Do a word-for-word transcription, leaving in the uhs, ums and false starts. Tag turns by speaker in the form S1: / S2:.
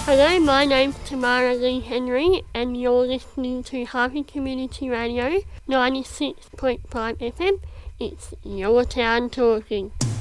S1: Hello, my name's Tamara Lee Henry and you're listening to Harvey Community Radio ninety-six point five F M. It's your town talking.